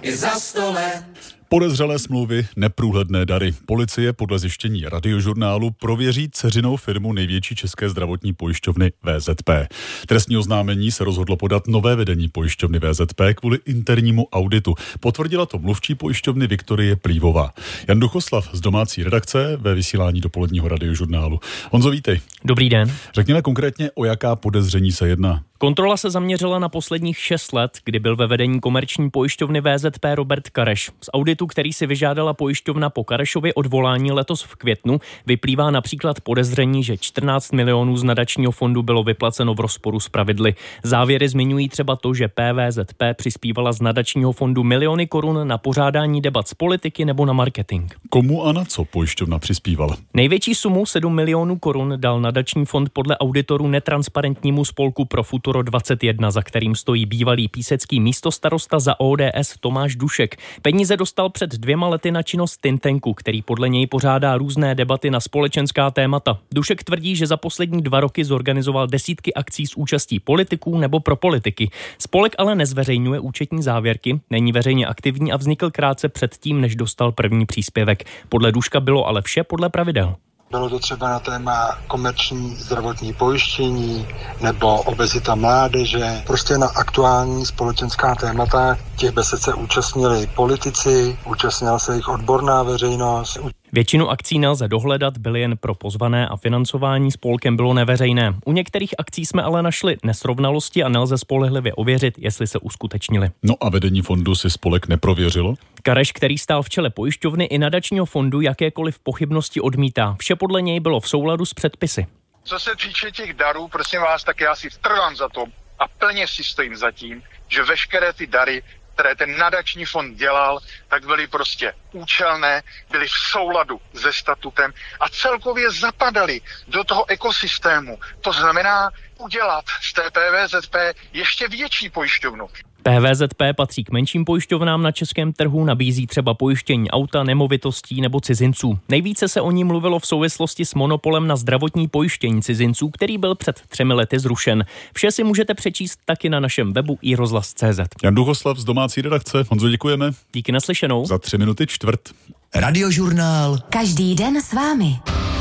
i za 100 let. Podezřelé smlouvy, neprůhledné dary. Policie podle zjištění Radiožurnálu prověří dceřinou firmu největší české zdravotní pojišťovny VZP. Trestní oznámení se rozhodlo podat nové vedení pojišťovny VZP kvůli internímu auditu. Potvrdila to mluvčí pojišťovny Viktorie Plívová. Jan Duchoslav z domácí redakce ve vysílání dopoledního Radiožurnálu. Honzo, vítej. Dobrý den. Řekněme konkrétně, o jaká podezření se jedná. Kontrola se zaměřila na posledních 6 let, kdy byl ve vedení komerční pojišťovny VZP Robert Kareš. Z auditu, který si vyžádala pojišťovna po Karešově odvolání letos v květnu, vyplývá například podezření, že 14 milionů z nadačního fondu bylo vyplaceno v rozporu s pravidly. Závěry zmiňují třeba to, že PVZP přispívala z nadačního fondu miliony korun na pořádání debat z politiky nebo na marketing. Komu a na co pojišťovna přispívala? Největší sumu 7 milionů korun dal nadační fond podle auditorů netransparentnímu spolku Pro Futuro 21, za kterým stojí bývalý písecký místostarosta za ODS Tomáš Dušek. Peníze dostal před 2 lety na činnost think tanku, který podle něj pořádá různé debaty na společenská témata. Dušek tvrdí, že za poslední 2 roky zorganizoval desítky akcí s účastí politiků nebo pro politiky. Spolek ale nezveřejňuje účetní závěrky, není veřejně aktivní a vznikl krátce před tím, než dostal první příspěvek. Podle Duška bylo ale vše podle pravidel. Bylo to třeba na téma komerční zdravotní pojištění nebo obezita mládeže. Prostě na aktuální společenská témata těch besed se účastnili politici, účastnila se jich odborná veřejnost. Většinu akcí nelze dohledat, byly jen pro pozvané a financování spolkem bylo neveřejné. U některých akcí jsme ale našli nesrovnalosti a nelze spolehlivě ověřit, jestli se uskutečnily. No a vedení fondu si spolek neprověřilo? Kareš, který stál v čele pojišťovny i nadačního fondu, jakékoliv pochybnosti odmítá. Vše podle něj bylo v souladu s předpisy. Co se týče těch darů, prosím vás, tak já si trvám za to a plně si stojím za tím, že veškeré ty dary, které ten nadační fond dělal, tak byly prostě účelné, byly v souladu se statutem a celkově zapadaly do toho ekosystému. To znamená udělat z té PVZP ještě větší pojišťovnu. PVZP patří k menším pojišťovnám na českém trhu, nabízí třeba pojištění auta, nemovitostí nebo cizinců. Nejvíce se o ní mluvilo v souvislosti s monopolem na zdravotní pojištění cizinců, který byl před 3 lety zrušen. Vše si můžete přečíst taky na našem webu iRozhlas.cz. Jan Duchoslav z domácí redakce. Honzo, děkujeme. Díky, naslyšenou. Za 3 minuty 4. Radiožurnál. Každý den s vámi.